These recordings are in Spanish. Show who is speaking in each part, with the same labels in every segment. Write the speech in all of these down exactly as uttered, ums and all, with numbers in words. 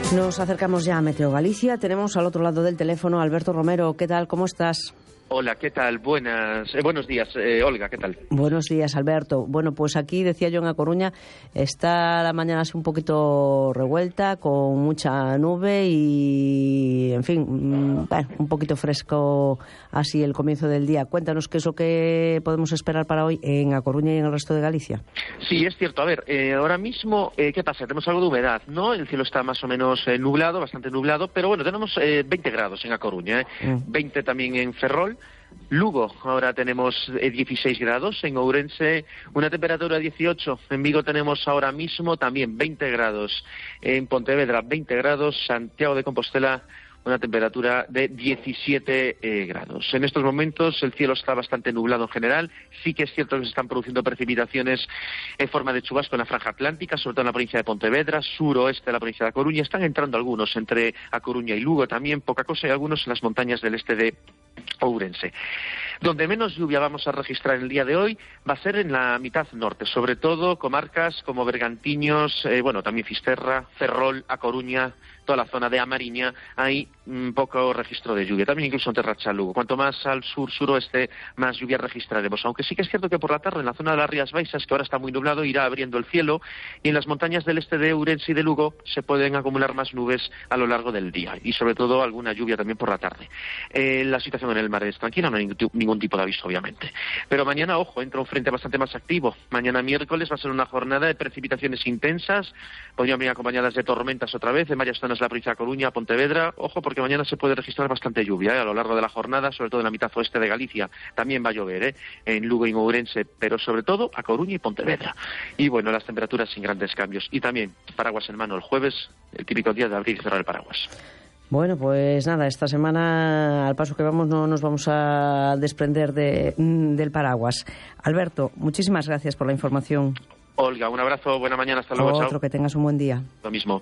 Speaker 1: Nos acercamos ya a Meteo Galicia. Tenemos al otro lado del teléfono a Alberto Romero. ¿Qué tal? ¿Cómo estás?
Speaker 2: Hola, ¿qué tal? Buenas, eh, buenos días, eh, Olga, ¿qué tal?
Speaker 1: Buenos días, Alberto. Bueno, pues aquí, decía yo, en A Coruña, está la mañana así un poquito revuelta, con mucha nube y, en fin, mmm, bueno, un poquito fresco así el comienzo del día. Cuéntanos qué es lo que podemos esperar para hoy en A Coruña y en el resto de Galicia.
Speaker 2: Sí, es cierto. A ver, eh, ahora mismo, eh, ¿qué pasa? Tenemos algo de humedad, ¿no? El cielo está más o menos eh, nublado, bastante nublado, pero bueno, tenemos eh, veinte grados en A Coruña, ¿eh? Mm. veinte también en Ferrol. Lugo, ahora tenemos dieciséis grados, en Ourense una temperatura de dieciocho, en Vigo tenemos ahora mismo también veinte grados, en Pontevedra veinte grados, Santiago de Compostela una temperatura de diecisiete eh, grados. En estos momentos el cielo está bastante nublado en general. Sí que es cierto que se están produciendo precipitaciones en forma de chubasco en la franja atlántica, sobre todo en la provincia de Pontevedra, suroeste de la provincia de A Coruña. Están entrando algunos entre A Coruña y Lugo también, poca cosa, y algunos en las montañas del este de Ourense. Donde menos lluvia vamos a registrar el día de hoy va a ser en la mitad norte, sobre todo comarcas como Bergantiños, eh, bueno, también Fisterra, Ferrol, A Coruña, toda la zona de A Mariña, hay un poco registro de lluvia, también incluso en Terracha Lugo. Cuanto más al sur, suroeste, más lluvia registraremos, aunque sí que es cierto que por la tarde en la zona de las Rías Baixas, que ahora está muy nublado, irá abriendo el cielo, y en las montañas del este de Ourense y de Lugo se pueden acumular más nubes a lo largo del día, y sobre todo alguna lluvia también por la tarde. Eh, la situación en el mar es tranquila, no hay ningún tipo de aviso, obviamente. Pero mañana, ojo, entra un frente bastante más activo. Mañana miércoles va a ser una jornada de precipitaciones intensas, podrían venir acompañadas de tormentas otra vez en varias zonas de la provincia de Coruña, Pontevedra. Ojo, porque mañana se puede registrar bastante lluvia, ¿eh? A lo largo de la jornada, sobre todo en la mitad oeste de Galicia. También va a llover, ¿eh? En Lugo y en Ourense, pero sobre todo a Coruña y Pontevedra. Y bueno, las temperaturas sin grandes cambios. Y también paraguas en mano el jueves, el típico día de abrir y cerrar el paraguas.
Speaker 1: Bueno, pues nada, esta semana, al paso que vamos, no nos vamos a desprender de, del paraguas. Alberto, muchísimas gracias por la información.
Speaker 2: Olga, un abrazo, buena mañana, hasta luego.
Speaker 1: Otro,
Speaker 2: chao.
Speaker 1: Que tengas un buen día.
Speaker 2: Lo mismo.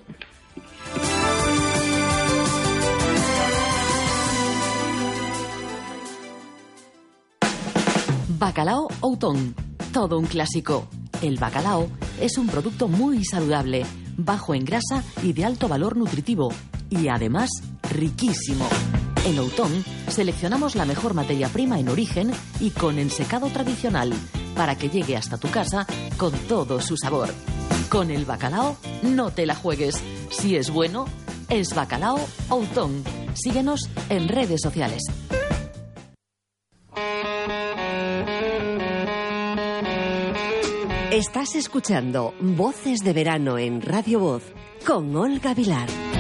Speaker 3: Bacalao Outón, todo un clásico. El bacalao es un producto muy saludable, bajo en grasa y de alto valor nutritivo, y además riquísimo. En Outón seleccionamos la mejor materia prima en origen y con ensecado tradicional, para que llegue hasta tu casa con todo su sabor. Con el bacalao no te la juegues. Si es bueno, es Bacalao Outón. Síguenos en redes sociales.
Speaker 4: Estás escuchando Voces de Verano en Radio Voz con Olga Vilar.